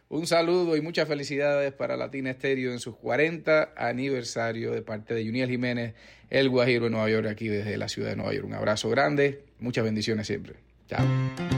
Un saludo y muchas felicidades para Latina Estéreo en sus 40 aniversario de parte de Juniel Jiménez, el Guajiro en Nueva York, aquí desde la ciudad de Nueva York. Un abrazo grande, muchas bendiciones siempre. Chao.